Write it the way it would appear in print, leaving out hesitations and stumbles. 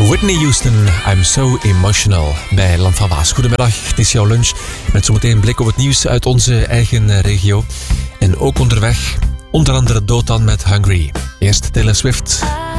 Whitney Houston, I'm so emotional bij Land van Waas. Goedemiddag, het is jouw lunch met zometeen een blik op het nieuws uit onze eigen regio. En ook onderweg, onder andere Dotan met Hungry. Eerst Taylor Swift.